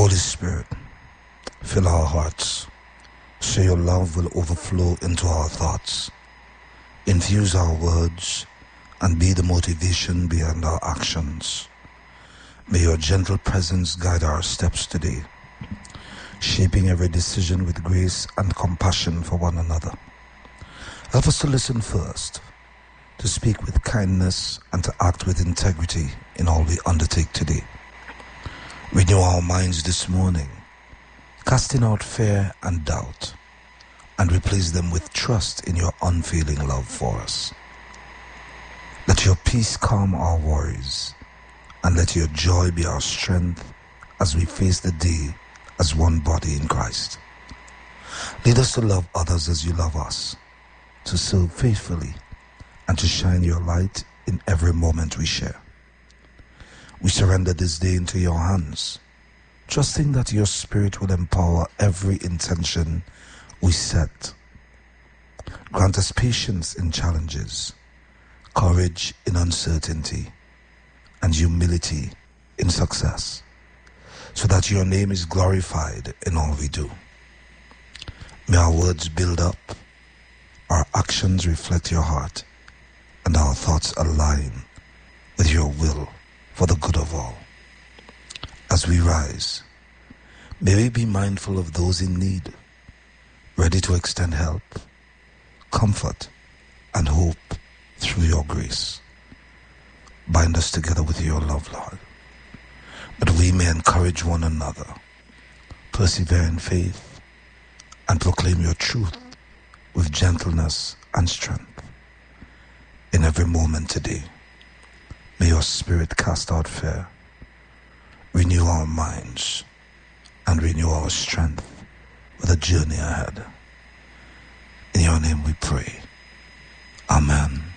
Holy Spirit, fill our hearts so your love will overflow into our thoughts. Infuse our words and be the motivation behind our actions. May your gentle presence guide our steps today, shaping every decision with grace and compassion for one another. Help us to listen first, to speak with kindness, and to act with integrity in all we undertake today. Renew our minds this morning, casting out fear and doubt, and replace them with trust in your unfailing love for us. Let your peace calm our worries, and let your joy be our strength as we face the day as one body in Christ. Lead us to love others as you love us, to serve faithfully, and to shine your light in every moment we share. We surrender this day into your hands, trusting that your Spirit will empower every intention we set. Grant us patience in challenges, courage in uncertainty, and humility in success, so that your name is glorified in all we do. May our words build up, our actions reflect your heart, and our thoughts align with your will for the good of all. As we rise, may we be mindful of those in need, ready to extend help, comfort, and hope through your grace. Bind us together with your love, Lord, that we may encourage one another, persevere in faith, and proclaim your truth with gentleness and strength. In every moment today, may your Spirit cast out fear, renew our minds, and renew our strength with a journey ahead. In your name we pray. Amen.